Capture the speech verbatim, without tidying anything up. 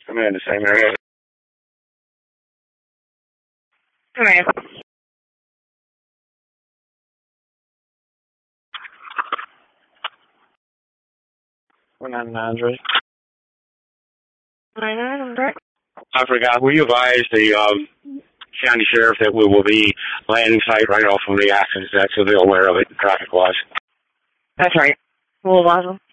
I'm in the same area. All right. We're not an Andre. I know, right? I forgot. We advised the um, county sheriff that we will be landing site right off from the accident, so they're aware of it traffic-wise. That's right. We'll advise them.